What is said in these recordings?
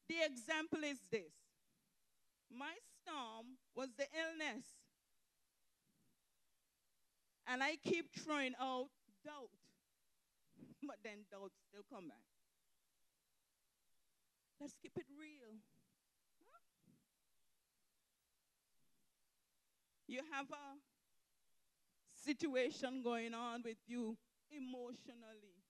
The example is this. My storm was the illness. And I keep throwing out doubt. But then doubt still come back. Let's keep it real. Huh? You have a situation going on with you emotionally.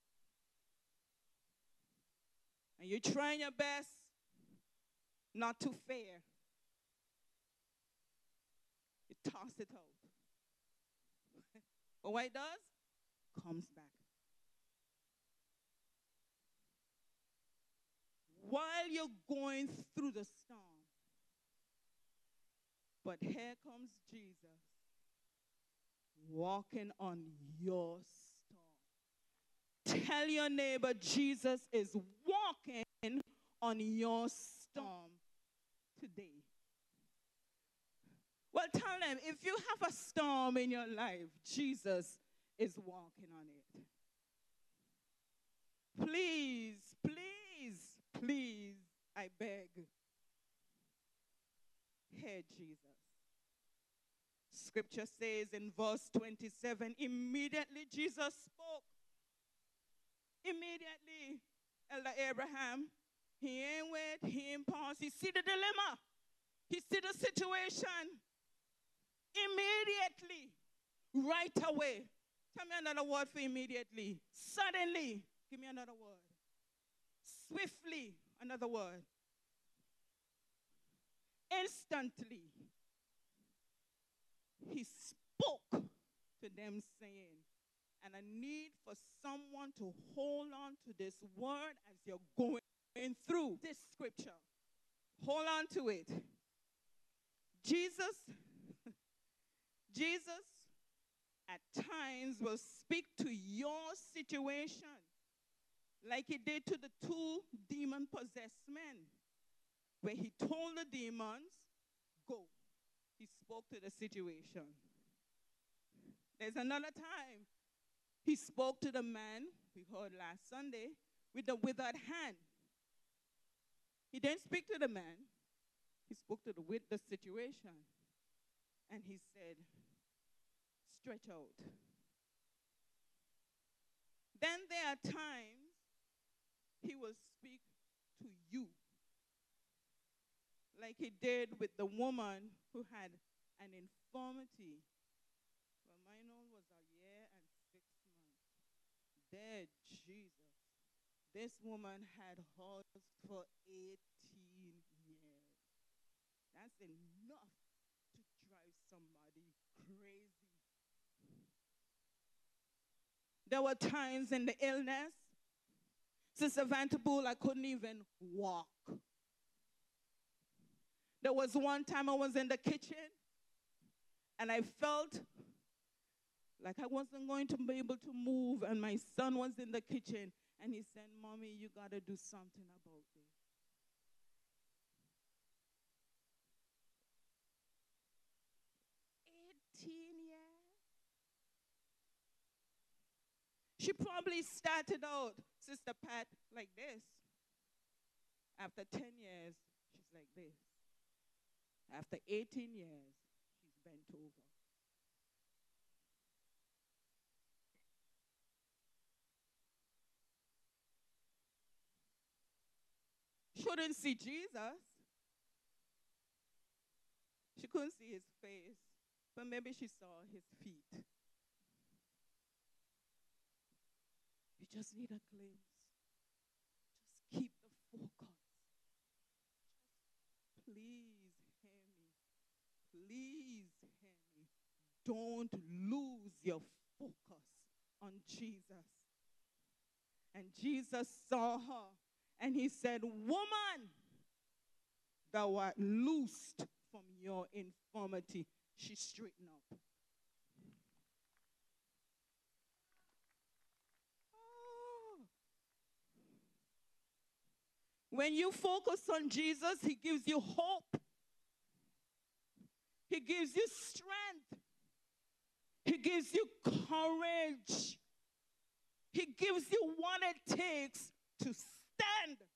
And you're trying your best not to fear. You toss it out. But what it does? Comes back. While you're going through the storm. But here comes Jesus walking on your storm. Tell your neighbor Jesus is walking on your storm today. Well, tell them, if you have a storm in your life, Jesus is walking on it. Please, please, please, I beg. Hear Jesus. Scripture says in verse 27, immediately Jesus spoke. Immediately, Elder Abraham, he ain't wait, he ain't pause. He see the dilemma. He see the situation. Immediately, right away. Tell me another word for immediately. Suddenly, give me another word. Swiftly, another word. Instantly, he spoke to them saying, and I need for someone to hold on to this word as you're going through this scripture. Hold on to it. Jesus at times will speak to your situation like he did to the two demon-possessed men, where he told the demons, go. He spoke to the situation. There's another time he spoke to the man, we heard last Sunday, with the withered hand. He didn't speak to the man. He spoke to the situation. And he said, stretch out. Then there are times he will speak to you, like he did with the woman who had an infirmity. Well, mine was a year and 6 months. Dead Jesus. This woman had hers for 18 years. That's enough to drive somebody crazy. There were times in the illness, Sister Vanterpool, I couldn't even walk. There was one time I was in the kitchen and I felt like I wasn't going to be able to move, and my son was in the kitchen and he said, Mommy, you got to do something about this. Years. She probably started out, Sister Pat, like this. After 10 years, she's like this. After 18 years, she's bent over. She couldn't see Jesus. She couldn't see his face, but maybe she saw his feet. You just need a glimpse. Just keep the focus. Just please hear me. Please hear me. Don't lose your focus on Jesus. And Jesus saw her and he said, Woman, thou art loosed from your infirmity. She straightened up. When you focus on Jesus, he gives you hope. He gives you strength. He gives you courage. He gives you what it takes to stand